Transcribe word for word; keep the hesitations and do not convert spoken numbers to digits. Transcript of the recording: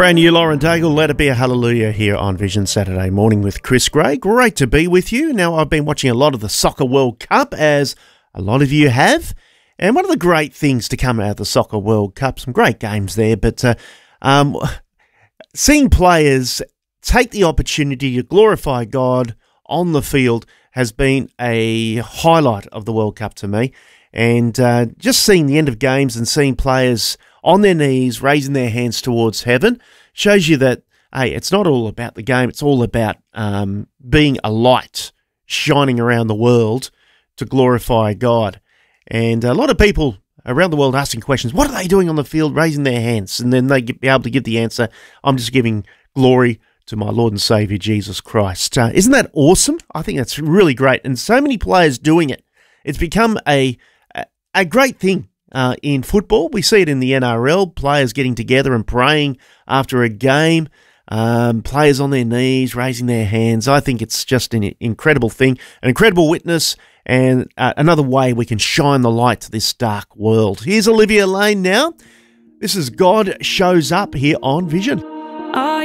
Brand new Lauren Daigle, Let It Be a Hallelujah here on Vision Saturday Morning with Chris Gray. Great to be with you. Now, I've been watching a lot of the Soccer World Cup, as a lot of you have. And one of the great things to come out of the Soccer World Cup, some great games there, but uh, um, seeing players take the opportunity to glorify God on the field has been a highlight of the World Cup to me. And uh, just seeing the end of games and seeing players on their knees, raising their hands towards heaven, shows you that, hey, it's not all about the game. It's all about um, being a light shining around the world to glorify God. And a lot of people around the world asking questions, what are they doing on the field, raising their hands? And then they be able to give the answer, I'm just giving glory to my Lord and Saviour, Jesus Christ. Uh, isn't that awesome? I think that's really great. And so many players doing it. It's become a, a, a great thing. Uh, in football, we see it in the N R L, players getting together and praying after a game, um, players on their knees, raising their hands. I think it's just an incredible thing, an incredible witness, and uh, another way we can shine the light to this dark world. Here's Olivia Lane now. This is God Shows Up here on Vision.